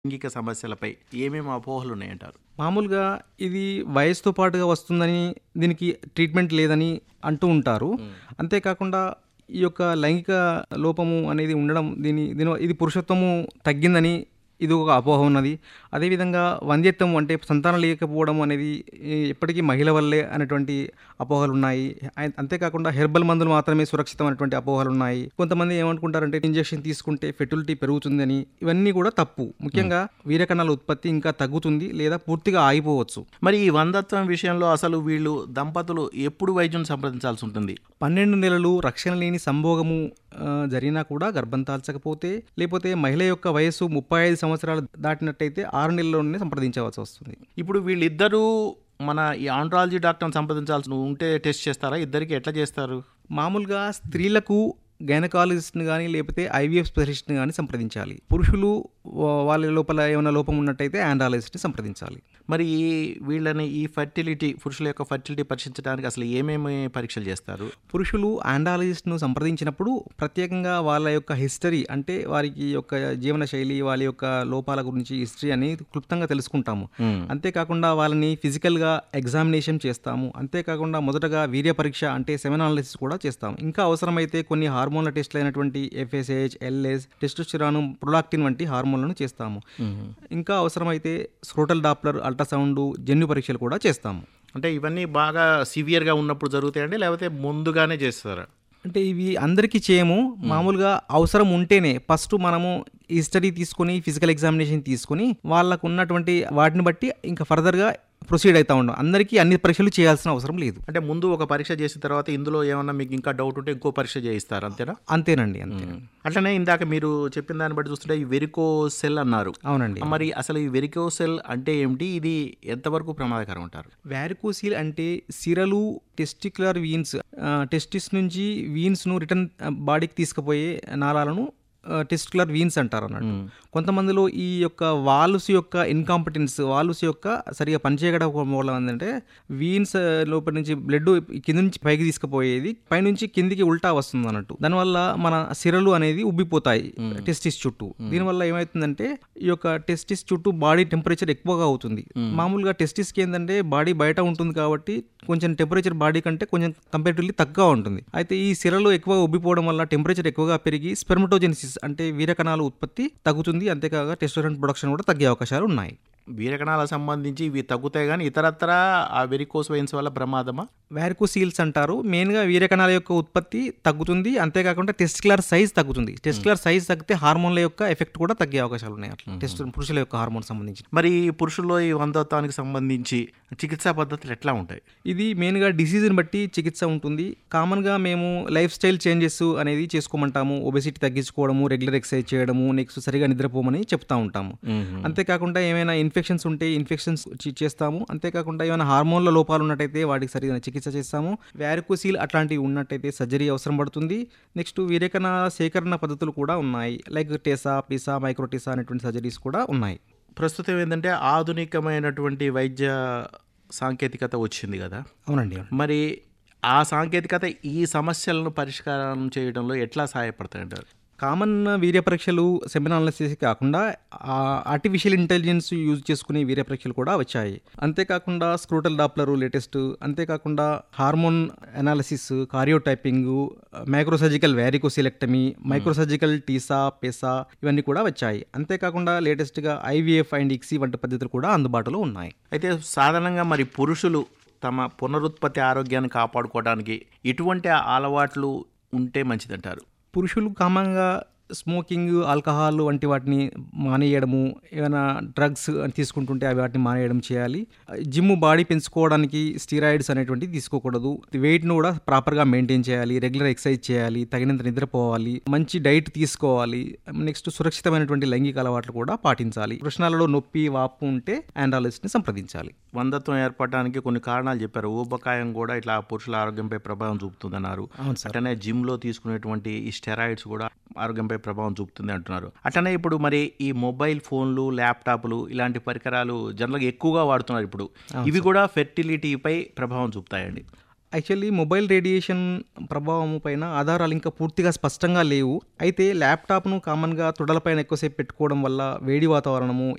లైంగిక సమస్యలపై ఏమేమి అపోహలున్నాయంటారు? మామూలుగా ఇది వయసుతో పాటుగా వస్తుందని, దీనికి ట్రీట్మెంట్ లేదని అంటూ ఉంటారు. అంతేకాకుండా ఈ యొక్క లైంగిక లోపము అనేది ఉండడం ఇది పురుషత్వము తగ్గిందని ఇది ఒక అపోహ ఉన్నది. అదేవిధంగా వంధ్యత్వం అంటే సంతానం లేకపోవడం అనేది ఎప్పటికీ మహిళ వల్లే అనేటువంటి అపోహలు ఉన్నాయి. అంతేకాకుండా హెర్బల్ మందులు మాత్రమే సురక్షితం అనేటువంటి అపోహలు ఉన్నాయి. కొంతమంది ఏమనుకుంటారంటే ఇంజెక్షన్ తీసుకుంటే ఫెర్టిలిటీ పెరుగుతుందని. ఇవన్నీ కూడా తప్పు. ముఖ్యంగా వీర్యకణాల ఉత్పత్తి ఇంకా తగ్గుతుంది లేదా పూర్తిగా ఆగిపోవచ్చు. మరి ఈ వంధత్వం విషయంలో అసలు వీళ్ళు దంపతులు ఎప్పుడు వైద్యుని సంప్రదించాల్సి ఉంటుంది? 12 నెలలు రక్షణ లేని సంభోగము జరిగినా కూడా గర్భం దాల్చకపోతే, లేకపోతే మహిళ యొక్క వయస్సు 35 సంవత్సరాలు దాటినట్టయితే 6 నెలల్లోనే సంప్రదించవలసి వస్తుంది. ఇప్పుడు వీళ్ళిద్దరూ మన ఈ ఆండ్రాలజీ డాక్టర్ని సంప్రదించాల్సి ఉంటే టెస్ట్ చేస్తారా? ఇద్దరికి ఎట్లా చేస్తారు? మామూలుగా స్త్రీలకు గైనకాలజిస్ట్ని కానీ లేకపోతే ఐవీఎఫ్ స్పెషలిస్ట్ని కానీ సంప్రదించాలి. పురుషులు వాళ్ళ లోపల ఏమైనా లోపం ఉన్నట్టయితే ఆండ్రాలజిస్ట్ని సంప్రదించాలి. మరి వీళ్ళని ఈ పురుషుల యొక్క ఫర్టిలిటీ పరీక్షించడానికి అసలు ఏమేమి పరీక్షలు చేస్తారు? పురుషులు ఆండ్రాలజిస్ట్ను సంప్రదించినప్పుడు ప్రత్యేకంగా వాళ్ళ యొక్క హిస్టరీ, అంటే వారికి యొక్క జీవన శైలి, వాళ్ళ యొక్క లోపాల గురించి హిస్టరీ అని క్లుప్తంగా తెలుసుకుంటాము. అంతేకాకుండా వాళ్ళని ఫిజికల్గా ఎగ్జామినేషన్ చేస్తాము. అంతేకాకుండా మొదటగా వీర్య పరీక్ష అంటే సెమెన్ అనాలిసిస్ కూడా చేస్తాము. ఇంకా అవసరమైతే కొన్ని హార్మోన్ల టెస్టులు అయినటువంటి FSH, LS, టెస్టోస్టెరాన్, ప్రొలాక్టిన్ వంటి హార్మోన్లను చేస్తాము. ఇంకా అవసరమైతే స్క్రోటల్ డాప్లర్, అల్ట్రాసౌండ్, జన్యు పరీక్షలు కూడా చేస్తాము. అంటే ఇవన్నీ బాగా సివియర్గా ఉన్నప్పుడు జరుగుతాయండి, లేకపోతే ముందుగానే చేస్తారా? అంటే ఇవి అందరికీ చేయము. మామూలుగా అవసరం ఉంటేనే ఫస్ట్ మనము హిస్టరీ తీసుకొని ఫిజికల్ ఎగ్జామినేషన్ తీసుకొని వాళ్ళకు ఉన్నటువంటి వాటిని బట్టి ఇంకా ఫర్దర్గా ప్రొసీడ్ అవుతూ ఉంటాం. అందరికీ అన్ని పరీక్షలు చేయాల్సిన అవసరం లేదు. అంటే ముందు ఒక పరీక్ష చేసిన తర్వాత ఇందులో ఏమన్నా మీకు ఇంకా డౌట్ ఉంటే ఇంకో పరీక్ష చేయిస్తారు, అంతేనా? అంతేనండి. అట్లనే ఇందాక మీరు చెప్పిన దాన్ని బట్టి చూస్తుంటే ఈ వెరికోసెల్ అన్నారు. అవునండి. మరి అసలు ఈ వెరికోసెల్ అంటే ఏమిటి? ఇది ఎంతవరకు ప్రమాదకరం అంటారు? వ్యారికోసీల్ అంటే సిరలు టెస్టిక్యులర్ వీన్స్, టెస్టిస్ నుంచి వీన్స్ను రిటర్న్ బాడీకి తీసుకుపోయే నాళాలను టెస్టిక్యులర్ వీన్స్ అంటారు అన్నట్టు. కొంతమందిలో ఈ యొక్క వాల్వ్స్ యొక్క ఇన్కాంపిటెన్స్, వాల్వ్స్ యొక్క సరిగా పనిచేయకపోవడం వల్ల ఏంటంటే వీన్స్ లోపల నుంచి బ్లడ్ కింద నుంచి పైకి తీసుకుపోయేది పైనుంచి కిందికి ఉల్టా వస్తుంది అన్నట్టు. దానివల్ల మన సిరలు అనేది ఉబ్బిపోతాయి టెస్టిస్ చుట్టూ. దీనివల్ల ఏమవుతుందంటే ఈ యొక్క టెస్టిస్ చుట్టూ బాడీ టెంపరేచర్ ఎక్కువగా అవుతుంది. మామూలుగా టెస్టిస్కి ఏంటంటే బాడీ బయట ఉంటుంది కాబట్టి కొంచెం టెంపరేచర్ బాడీ కంటే కొంచెం కంపారిటివ్లీ తక్కువ ఉంటుంది. అయితే ఈ సిరలు ఎక్కువగా ఉబ్బిపోవడం వల్ల టెంపరేచర్ ఎక్కువగా పెరిగి స్పెర్మటోజెనిసిస్ అంటే వీర్యకణాల ఉత్పత్తి తగ్గుతుంది. అంతేకాక టెస్టోస్టెరాన్ ప్రొడక్షన్ కూడా తగ్గే అవకాశాలు ఉన్నాయి. వీర్యకణాలకు సంబంధించి ఇవి తగ్గుతాయి, కానీ ఇతరత్ర ఆ వెరికోస్ వెయిన్స్ వల్ల ప్రమాదమా? వ్యారికోసీల్స్ అంటారు. మెయిన్గా వీర్యకణాల యొక్క ఉత్పత్తి తగ్గుతుంది. అంతేకాకుండా టెస్టిక్యులర్ సైజ్ తగ్గుతుంది. టెస్టిక్యులర్ సైజ్ తగ్గితే హార్మోన్ల యొక్క ఎఫెక్ట్ కూడా తగ్గే అవకాశాలు ఉన్నాయి. అట్లా పురుషుల యొక్క హార్మోన్ సంబంధించి. మరి పురుషుల్లో ఈ వంధత్వానికి సంబంధించి చికిత్సా పద్ధతులు ఎట్లా ఉంటాయి? ఇది మెయిన్గా డిసీజ్ని బట్టి చికిత్స ఉంటుంది. కామన్గా మేము లైఫ్ స్టైల్ చేంజెస్ అనేది చేసుకోమంటాము. ఒబెసిటీ తగ్గించుకోవడము, రెగ్యులర్ ఎక్సర్సైజ్ చేయడము, నెక్స్ట్ సరిగా నిద్రపోమని చెప్తా ఉంటాము. అంతేకాకుండా ఏమైనా ఇన్ఫెక్షన్స్ ఉంటే ఇన్ఫెక్షన్స్ చేస్తాము. అంతేకాకుండా ఏమైనా హార్మోన్ల లోపాలు ఉన్నట్టయితే వాటికి సరిగా చికిత్స చేస్తాము. వ్యారికోసీల్ అట్లాంటివి ఉన్నట్టయితే సర్జరీ అవసరం పడుతుంది. నెక్స్ట్ వీర్యకణాల సేకరణ పద్ధతులు కూడా ఉన్నాయి. లైక్ టెసా, పిసా, మైక్రోటిసా అనేటువంటి సర్జరీస్ కూడా ఉన్నాయి. ప్రస్తుతం ఏంటంటే ఆధునికమైనటువంటి వైద్య సాంకేతికత వచ్చింది కదా. అవునండి. మరి ఆ సాంకేతికత ఈ సమస్యలను పరిష్కారం చేయడంలో ఎట్లా సహాయపడతాయంటారు? కామన్ వీర్య పరీక్షలు సెమెన్ అనాలిసిస్ కాకుండా ఆర్టిఫిషియల్ ఇంటెలిజెన్స్ యూజ్ చేసుకునే వీర్య పరీక్షలు కూడా వచ్చాయి. అంతేకాకుండా స్క్రోటల్ డాప్లర్ లేటెస్ట్, అంతేకాకుండా hormone analysis, karyotyping, microsurgical వ్యారికోసిలెక్టమీ, microsurgical TESA, పెసా ఇవన్నీ కూడా వచ్చాయి. అంతేకాకుండా లేటెస్ట్గా IVF అండ్ ICSI వంటి పద్ధతులు కూడా అందుబాటులో ఉన్నాయి. అయితే సాధారణంగా మరి పురుషులు తమ పునరుత్పత్తి ఆరోగ్యాన్ని కాపాడుకోవడానికి ఎటువంటి అలవాట్లు ఉంటే మంచిదంటారు? పురుషులు కామన్గా స్మోకింగ్, ఆల్కహాల్ వంటి వాటిని మానేయడము, ఏమైనా డ్రగ్స్ తీసుకుంటుంటే వాటిని మానేయడం చేయాలి. జిమ్ బాడీ పెంచుకోవడానికి స్టీరాయిడ్స్ అనేటువంటివి తీసుకోకూడదు. వెయిట్ను కూడా ప్రాపర్గా మెయింటైన్ చేయాలి. రెగ్యులర్ ఎక్సర్సైజ్ చేయాలి. తగినంత నిద్రపోవాలి. మంచి డైట్ తీసుకోవాలి. నెక్స్ట్ సురక్షితమైనటువంటి లైంగిక అలవాట్లు కూడా పాటించాలి. వృషణాలలో నొప్పి, వాపు ఉంటే ఆండ్రాలజిస్ట్ని సంప్రదించాలి. వంధత్వం ఏర్పడడానికి కొన్ని కారణాలు చెప్పారు. ఊబకాయం కూడా ఇట్లా పురుషుల ఆరోగ్యంపై ప్రభావం చూపుతుందన్నారు. అట్లనే జిమ్లో తీసుకునేటువంటి ఈ స్టెరాయిడ్స్ కూడా ఆరోగ్యంపై ప్రభావం చూపుతుంది అంటున్నారు. అట్లనే ఇప్పుడు మరి ఈ మొబైల్ ఫోన్లు, ల్యాప్టాప్లు ఇలాంటి పరికరాలు జనరల్గా ఎక్కువగా వాడుతున్నారు ఇప్పుడు. ఇవి కూడా ఫెర్టిలిటీపై ప్రభావం చూపుతాయండి. యాక్చువల్లీ మొబైల్ రేడియేషన్ ప్రభావం పైన ఆధారాలు ఇంకా పూర్తిగా స్పష్టంగా లేవు. అయితే ల్యాప్టాప్ను కామన్గా తొడలపైన ఎక్కువసేపు పెట్టుకోవడం వల్ల వేడి వాతావరణము,